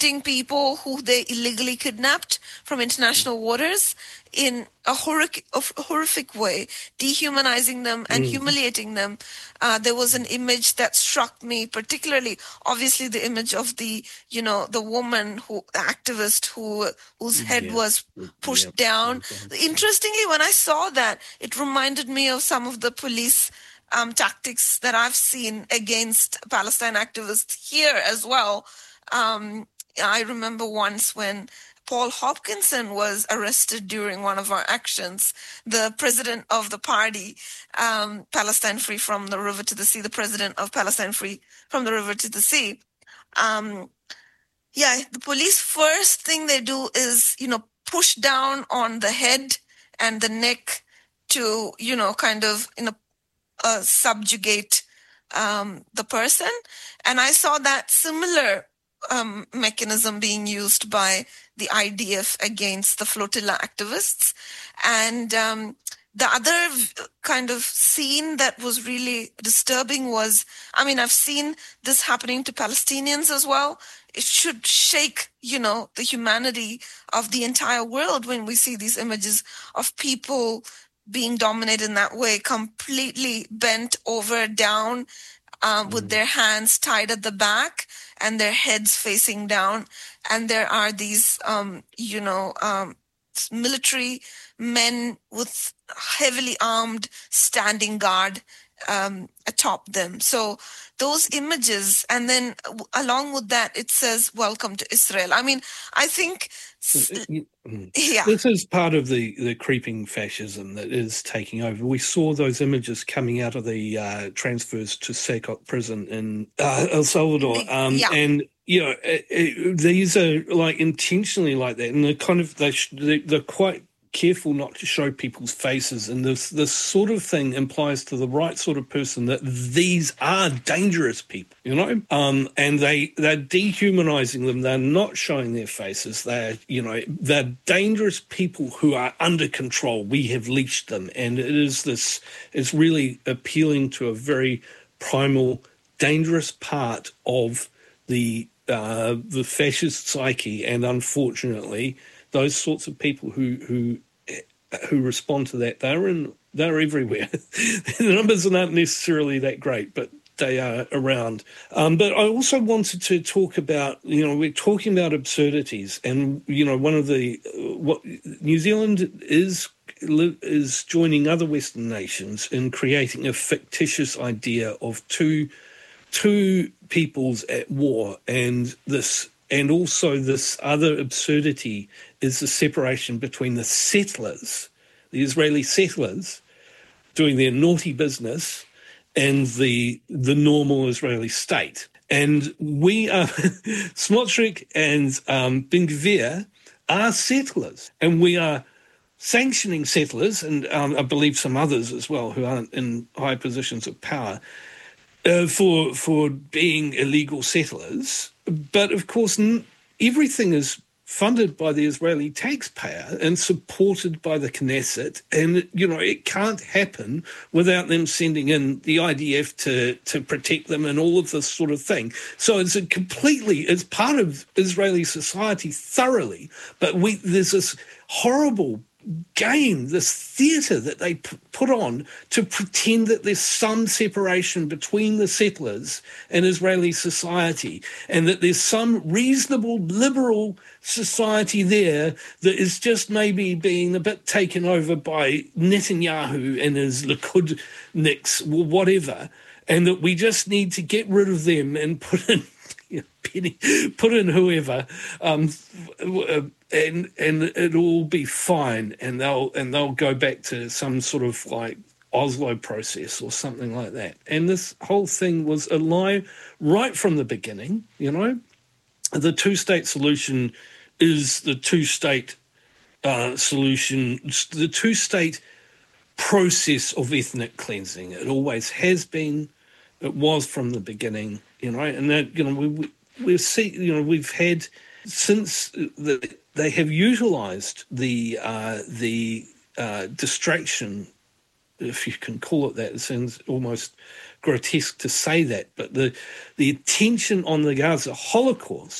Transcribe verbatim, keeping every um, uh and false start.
abducting people who they illegally kidnapped from international waters in a horrific, a horrific way, dehumanizing them and mm. humiliating them. Uh, there was an image that struck me particularly, obviously the image of the, you know, the woman who, the activist who, whose head yeah. was pushed yeah. down. Okay. Interestingly, when I saw that, it reminded me of some of the police um, tactics that I've seen against Palestine activists here as well. Um, I remember once when Paul Hopkinson was arrested during one of our actions, the president of the party, um, Palestine Free from the River to the Sea, the president of Palestine Free from the River to the Sea. Um, yeah, the police, first thing they do is, you know, push down on the head and the neck to, you know, kind of, you know, uh, subjugate um, the person. And I saw that similar um, mechanism being used by the I D F against the flotilla activists. And um, the other kind of scene that was really disturbing was, I mean, I've seen this happening to Palestinians as well. It should shake, you know, the humanity of the entire world when we see these images of people being dominated in that way, completely bent over, down, um, mm. with their hands tied at the back and their heads facing down. And there are these, um, you know, um, military men with heavily armed standing guard um, atop them. So those images, and then along with that, it says, "Welcome to Israel." I mean, I think... Yeah. This is part of the, the creeping fascism that is taking over. We saw those images coming out of the uh, transfers to Sakok prison in uh, El Salvador. Um, yeah. And, you know, it, it, these are like intentionally like that. And they're kind of, they sh- they, they're quite careful not to show people's faces. And this, this sort of thing implies to the right sort of person that these are dangerous people, you know? Um, and they, they're dehumanizing them. They're not showing their faces. They're, you know, they're dangerous people who are under control. We have leashed them. And it is this, it's really appealing to a very primal, dangerous part of the, uh, the fascist psyche. And unfortunately, those sorts of people who who who respond to that, they're in they're everywhere. The numbers are not necessarily that great, but they are around. Um, but I also wanted to talk about, you know, we're talking about absurdities, and you know, one of the what New Zealand is is joining other Western nations in creating a fictitious idea of two two peoples at war, and this. And also this other absurdity is the separation between the settlers, the Israeli settlers, doing their naughty business, and the the normal Israeli state. And we are, Smotrich and um, Ben Gvir are settlers, and we are sanctioning settlers, and um, I believe some others as well who aren't in high positions of power, uh, for for being illegal settlers. But, of course, everything is funded by the Israeli taxpayer and supported by the Knesset. And, you know, it can't happen without them sending in the I D F to, to protect them and all of this sort of thing. So it's a completely, it's part of Israeli society thoroughly. But we there's this horrible game, this theatre that they p- put on to pretend that there's some separation between the settlers and Israeli society, and that there's some reasonable liberal society there that is just maybe being a bit taken over by Netanyahu and his Likudniks or whatever, and that we just need to get rid of them and put in Penny, put in whoever, um, and and it'll be fine, and they'll and they'll go back to some sort of like Oslo process or something like that. And this whole thing was a lie right from the beginning. You know, the two-state solution is the two-state uh, solution, the two-state process of ethnic cleansing. It always has been. It was from the beginning. You know, and that, you know, we, we've seen, you know, we've had since the, they have utilised the uh, the uh, distraction, if you can call it that. It sounds almost grotesque to say that, but the the attention on the Gaza Holocaust